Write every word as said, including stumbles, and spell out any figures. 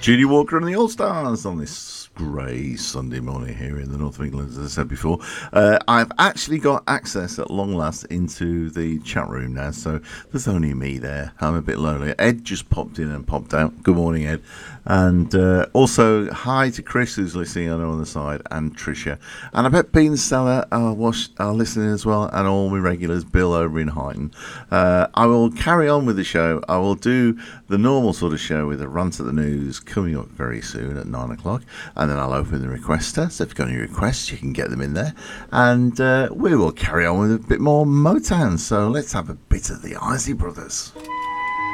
Judy Walker and the All Stars on this grey Sunday morning here in the north of England, as I said before. Uh, I've actually got access at long last into the chat room now, so there's only me there. I'm a bit lonely. Ed just popped in and popped out. Good morning, Ed. And uh, also, hi to Chris, who's listening, I know, on the side, and Tricia. And I bet Bean and Stella are, watch, are listening as well, and all my regulars, Bill over in Highton. Uh, I will carry on with the show. I will do the normal sort of show with a rant at the news coming up very soon at nine o'clock. And then I'll open the requester. So if you've got any requests, you can get them in there. And uh, we will carry on with a bit more Motown. So let's have a bit of the Isley Brothers.